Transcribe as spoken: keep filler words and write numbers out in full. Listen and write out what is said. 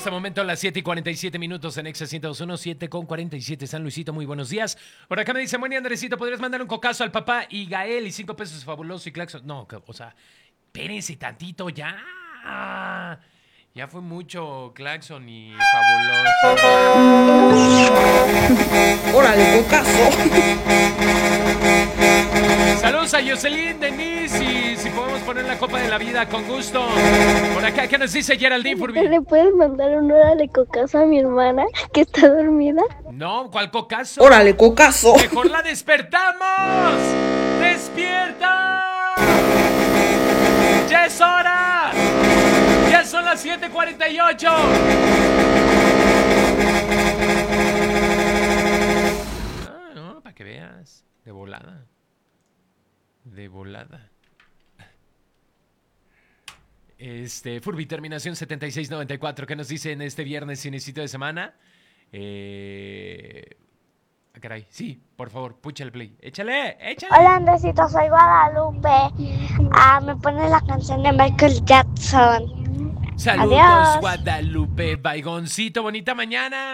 este momento las siete y cuarenta y siete minutos en Exa ciento dos punto uno, siete con cuarenta y siete. San Luisito, muy buenos días. Por acá me dice, buen día, Andresito, ¿podrías mandar un cocazo al papá y Gael y cinco pesos fabuloso y claxon? No, o sea, espérense tantito ya. Ya fue mucho claxon y fabuloso. ¡Órale, cocazo! Saludos a Jocelyn, Denise, y si podemos poner la copa de la vida, con gusto. Por acá, ¿qué nos dice Geraldine Furby? ¿Le puedes mandar un órale cocazo a mi hermana que está dormida? No, ¿cuál cocazo? ¡Órale, cocazo! ¡Mejor la despertamos! ¡Despierta! ¡Ya es hora! ¡Ya son las siete cuarenta y ocho! Ah, no, para que veas. De volada. De volada. Este, Furby, terminación setenta y seis noventa y cuatro. ¿Qué nos dicen este viernes cinecito de semana? Eh... Ah, caray, sí, por favor, pucha el play. ¡Échale! ¡Échale! Hola, Andresito, soy Guadalupe. Ah, me pone la canción de Michael Jackson. Saludos, Adiós. Guadalupe, Baigoncito, bonita mañana.